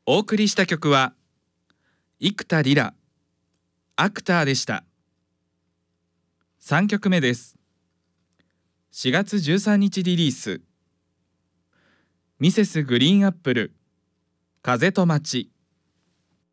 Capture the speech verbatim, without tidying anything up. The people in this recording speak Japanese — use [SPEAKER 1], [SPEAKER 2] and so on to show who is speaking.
[SPEAKER 1] お送りした曲は生田リラアクターでした。さんきょくめです。しがつじゅうさんにちリリース、ミセスグリーンアップル風と街。